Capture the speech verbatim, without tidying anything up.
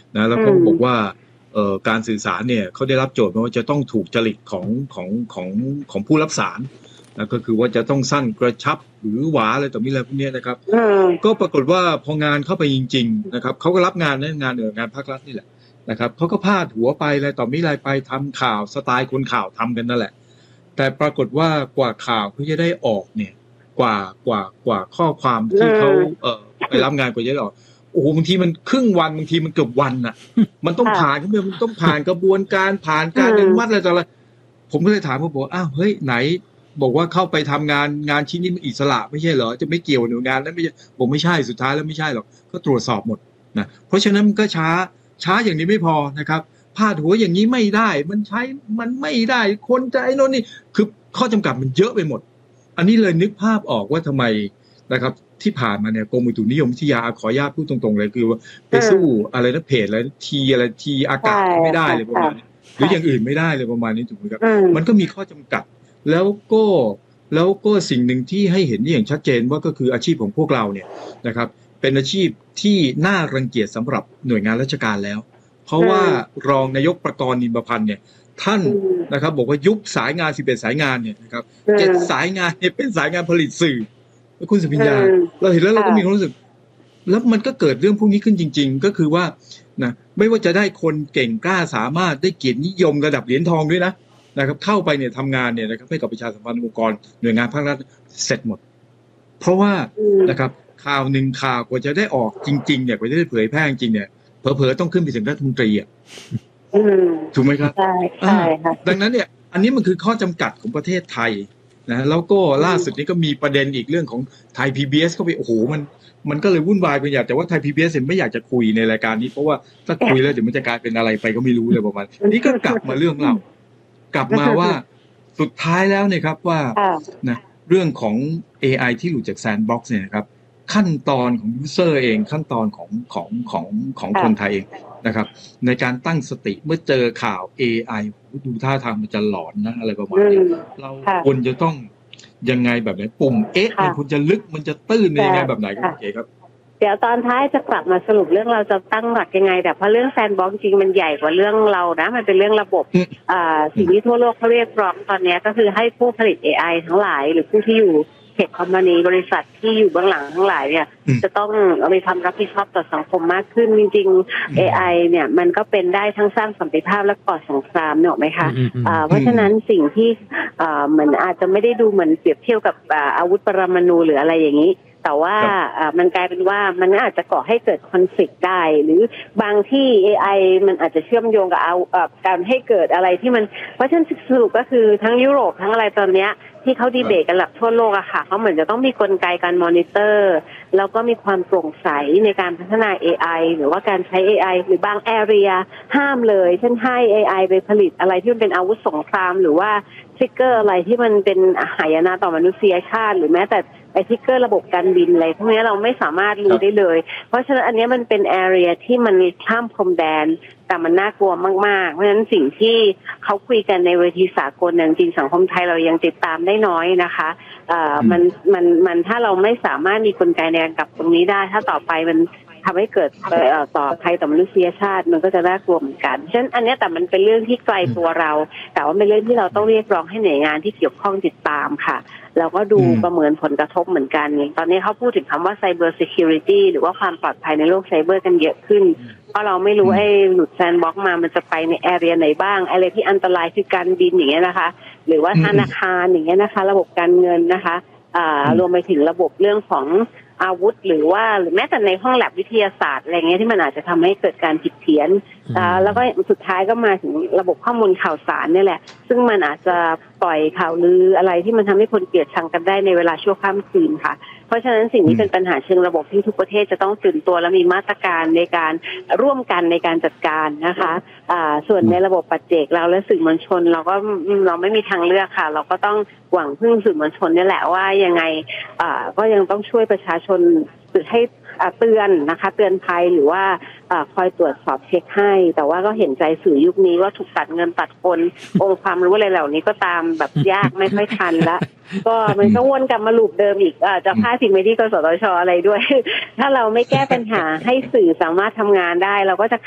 นะแล้วเขาบอกว่าเอ่อการสื่อสารเนี่ยเขาได้รับโจทย์ว่าจะต้องถูกจริตของของของของผู้รับสารนะก็คือว่าจะต้องสั้นกระชับหรือหวาอะไรต่อมีอะไรพวกนี้นะครับก็ปรากฏว่าพองานเข้าไปจริงๆนะครับเขาก็รับงานนะงานเอองานภาครัฐนี่แหละนะครับเขาก็พาดหัวไปอะไรต่อมีอะไรไปทำข่าวสไตล์คนข่าวทำกันนั่นแหละแต่ปรากฏว่ากว่าข่าวเขาจะได้ออกเนี่ยกว่ากว่ากว่าข้อความที่เขาเอ่อไปรับงานกว่าจะได้ออกโอ้โหบางทีมันครึ่งวันบางทีมันเกือบวันน่ะมันต้องผ่านมันต้องผ่านกระบวนการผ่านการอนุมัติอะไรต่ออะไรผมก็เลยถามเขาบอกอ้าวเฮ้ยไหนบอกว่าเข้าไปทำงานงานชิ้นนี้มันอิสระไม่ใช่เหรอจะไม่เกี่ยวหน่วยงานนั้นไม่ใช่ผมไม่ใช่สุดท้ายแล้วไม่ใช่หรอกก็ตรวจสอบหมดนะเพราะฉะนั้นมันก็ช้าช้าอย่างนี้ไม่พอนะครับพาดหัวอย่างนี้ไม่ได้มันใช้มันไม่ได้คนจะไอ้นนนี่คือข้อจำกัดมันเยอะไปหมดอันนี้เลยนึกภาพออกว่าทำไมนะครับที่ผ่านมาเนี่ยกรมอุตุนิยมวิทยาขออนุญาตพูดตรงๆเลยคือว่าไปสู้อะไรนะเพจอะไรทีอะไรทีอากาศไม่ได้เลยประมาณนี้หรืออย่างอื่นไม่ได้เลยประมาณนี้ถูกไหมครับมันก็มีข้อจำกัดแล้วก็แล้วก็สิ่งหนึ่งที่ให้เห็นอย่างชัดเจนว่าก็คืออาชีพของพวกเราเนี่ยนะครับเป็นอาชีพที่น่ารังเกียจสำหรับหน่วยงานราชการแล้วเพราะว่ารองนายกประกรณ์นิมประพันธ์เนี่ยท่านนะครับบอกว่ายุบสายงานสิบเอ็ดสายงานเนี่ยนะครับเจ็ดสายงานเนี่ยเป็นสายงานผลิตสื่อแล้วคุณสุพิญญาเราเห็นแล้วเราก็มีความรู้สึกแล้วมันก็เกิดเรื่องพวกนี้ขึ้นจริงๆก็คือว่านะไม่ว่าจะได้คนเก่งกล้าสามารถได้เกียรตินิยมระดับเหรียญทองด้วยนะนะครับเข้าไปเนี่ยทำงานเนี่ยนะครับให้กับประชาสัมพันธ์องค์กรหน่วยงานภาครัฐเสร็จหมดเพราะว่านะครับข่าวหนึ่งข่าวกว่าจะได้ออกจริงๆเนี่ยกว่าจะได้เผยแพร่จริงเนี่ยเผลอๆต้องขึ้นไปถึงรัฐมนตรีอ่ะถูกไหมครับใช่ใช่ค่ะดังนั้นเนี่ยอันนี้มันคือข้อจำกัดของประเทศไทยนะแล้วก็ล่าสุดนี้ก็มีประเด็นอีกเรื่องของไทย พี บี เอส เข้าไปโอ้โหมันมันก็เลยวุ่นวายไปอย่างแต่ว่าไทย พี บี เอส ไม่อยากจะคุยในรายการนี้เพราะว่าถ้าคุยแล้วเดี๋ยวมันจะกลายเป็นอะไรไปก็ไม่รู้เลยประมาณนี้ก็กลับมาเรื่องเรากลับมาว่าสุดท้ายแล้วเนี่ยครับว่านะเรื่องของ เอ ไอ ที่หลุดจากแซนด์บ็อกซ์เนี่ยครับขั้นตอนของยูเซอร์เองขั้นตอนของของของของคนไทยเองนะครับในการตั้งสติเมื่อเจอข่าว เอ ไอ ดูท่าทางมันจะหลอนนะอะไรประมาณนี้เราควรจะต้องยังไงแบบไหนปุ่มเอ๊ะมันควรจะลึกมันจะตื้นยังไงแบบไหนครับโอเคครับเดี๋ยวตอนท้ายจะกลับมาสรุปเรื่องเราจะตั้งหลักยังไงแต่เพราะเรื่องแซนด์บ็อกซ์จริงมันใหญ่กว่าเรื่องเรานะมันเป็นเรื่องระบบอ่าสิ่งที่ทั่วโลกเขาเรียกร้องตอนนี้ก็คือให้ผู้ผลิต เอ ไอ ทั้งหลายหรือผู้ที่อยู่เทคคอมพานีบริษัทที่อยู่เบื้องหลังทั้งหลายเนี่ยจะต้องมีความรับผิดชอบต่อสังคมมากขึ้นจริงๆ เอ ไอ เนี่ยมันก็เป็นได้ทั้งสร้างสันติภาพและก่อสงครามเนี่ยหรอไหมคะอ่าเพราะฉะนั้นสิ่งที่อ่าเหมือนอาจจะไม่ได้ดูเหมือนเปรียบเทียบกับอ่าอาวุธปรมาณูหรืออะไรอย่างนี้แต่ว่ามันกลายเป็นว่ามันอาจจะก่อให้เกิดคอนฟลิกต์ได้หรือบางที่ เอ ไอ มันอาจจะเชื่อมโยงกับเอาการให้เกิดอะไรที่มันเพราะฉะนั้นสรุปก็คือทั้งยุโรปทั้งอะไรตอนเนี้ยที่เขาดีเบตกันหลักทั่วโลกอะค่ะเขาเหมือนจะต้องมีกลไกการมอนิเตอร์แล้วก็มีความโปร่งใสในการพัฒนา เอ ไอ หรือว่าการใช้ เอ ไอ หรือบางแอเรียห้ามเลยเช่นให้ เอ ไอ ไปผลิตอะไรที่มันเป็นอาวุธสงครามหรือว่าทริกเกอร์อะไรที่มันเป็นหายนะต่อมนุษยชาติหรือแม้แต่ไอ้ทริกเกอร์ระบบการบินอะไรพวกนี้เราไม่สามารถรู้ได้เลยเพราะฉะนั้นอันนี้มันเป็นแอเรียที่มันข้ามพรมแดนแต่มันน่ากลัวมากๆเพราะฉะนั้นสิ่งที่เขาคุยกันในเวทีสากลจริงๆสังคมไทยเรายังติดตามได้น้อยนะคะเอ่อมันมันมันถ้าเราไม่สามารถมีกลไกในการกลับตรงนี้ได้ถ้าต่อไปมันทำให้เกิดต่อภัยต่อมนุษยชาติมันก็จะน่ากลัวเหมือนกันฉะนั้นอันนี้แต่มันเป็นเรื่องที่ไกลตัวเราแต่ว่าเป็นเรื่องที่เราต้องเรียกร้องให้หน่วยงานที่เกี่ยวข้องติดตามค่ะเราก็ดูประเมินผลกระทบเหมือนกันอย่างตอนนี้เขาพูดถึงคำว่า Cyber Security หรือว่าความปลอดภัยในโลกไซเบอร์กันเยอะขึ้นเพราะเราไม่รู้ไอ้หลุดแซนด์บ็อกซ์มามันจะไปในแอเรียไหนบ้างอะไรที่อันตรายคือการบินอย่างเงี้ยนะคะหรือว่าธนาคารอย่างเงี้ยนะคะระบบการเงินนะคะอ่ารวมไปถึงระบบเรื่องของอาวุธหรือว่าหรือแม้แต่ในห้องแลบวิทยาศาสตร์อะไรเงี้ยที่มันอาจจะทำให้เกิดการผิดเพี้ยนแล้วก็สุดท้ายก็มาถึงระบบข้อมูลข่าวสารนี่แหละซึ่งมันอาจจะปล่อยข่าวลืออะไรที่มันทำให้คนเกลียดชังกันได้ในเวลาชั่วข้ามคืนค่ะเพราะฉะนั้นสิ่งนี้เป็นปัญหาเชิงระบบที่ทุกประเทศจะต้องตื่นตัวและมีมาตรการในการร่วมกันในการจัดการนะคะอ่าส่วนในระบบปัจเจกเราและสื่อมวลชนเราก็เราไม่มีทางเลือกค่ะเราก็ต้องหวังพึ่งสื่อมวลชนนี่แหละว่ายังไงอ่าก็ยังต้องช่วยประชาชนให้เตือนนะคะเตือนภัยหรือว่าคอยตรวจสอบเช็คให้แต่ว่าก็เห็นใจสื่อยุคนี้ว่าถูกตัดเงินตัดคนองค์ความรู้อะไรเหล่านี้ก็ตามแบบยากไม่ค่อยทันละก็มันก็วนกลับมาลูปเดิมอีกจะพาดพิงไปที่กสทชอะไรด้วยถ้าเราไม่แก้ปัญหาให้สื่อสามารถทำงานได้เราก็จะ